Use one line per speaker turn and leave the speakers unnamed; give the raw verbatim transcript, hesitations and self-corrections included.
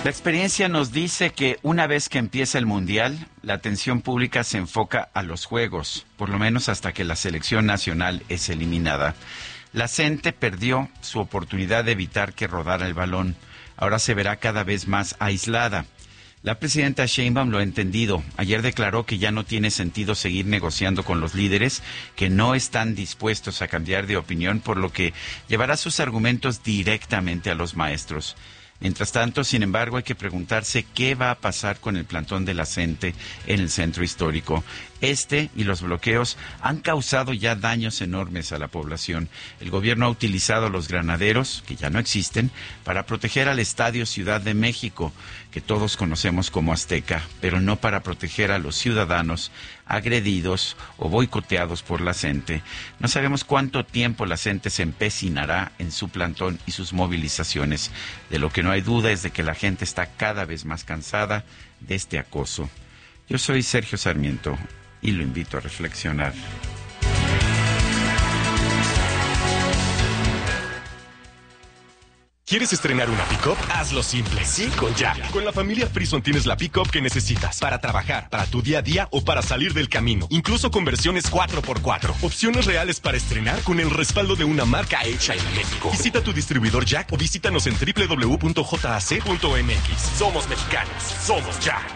La experiencia nos dice que una vez que empieza el Mundial, la atención pública se enfoca a los juegos, por lo menos hasta que la selección nacional es eliminada. La CENTE perdió su oportunidad de evitar que rodara el balón. Ahora se verá cada vez más aislada. La presidenta Sheinbaum lo ha entendido. Ayer declaró que ya no tiene sentido seguir negociando con los líderes, que no están dispuestos a cambiar de opinión, por lo que llevará sus argumentos directamente a los maestros. Mientras tanto, sin embargo, hay que preguntarse qué va a pasar con el plantón de la CENTE en el centro histórico. Este y los bloqueos han causado ya daños enormes a la población. El gobierno ha utilizado los granaderos, que ya no existen, para proteger al Estadio Ciudad de México, que todos conocemos como Azteca, pero no para proteger a los ciudadanos agredidos o boicoteados por la CENTE. No sabemos cuánto tiempo la CENTE se empecinará en su plantón y sus movilizaciones. De lo que no hay duda es de que la gente está cada vez más cansada de este acoso. Yo soy Sergio Sarmiento y lo invito a reflexionar.
¿Quieres estrenar una pick-up? Hazlo simple. Sí, con Jack. Con la familia Frison tienes la pick-up que necesitas para trabajar, para tu día a día o para salir del camino. Incluso con versiones cuatro por cuatro. Opciones reales para estrenar con el respaldo de una marca hecha en México. Visita tu distribuidor Jack o visítanos en doble u doble u doble u punto j a c punto m x. Somos mexicanos. Somos Jack.